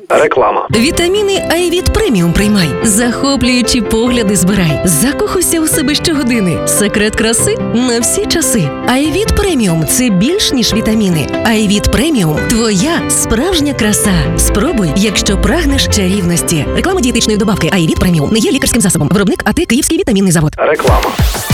Реклама. Вітаміни Айвіт Преміум приймай. Захоплюючі погляди збирай. Закохуйся у себе щогодини. Секрет краси на всі часи. Айвіт Преміум – це більш ніж вітаміни. Айвіт Преміум – твоя справжня краса. Спробуй, якщо прагнеш чарівності. Реклама дієтичної добавки Айвіт Преміум не є лікарським засобом. Виробник АТ Київський вітамінний завод. Реклама.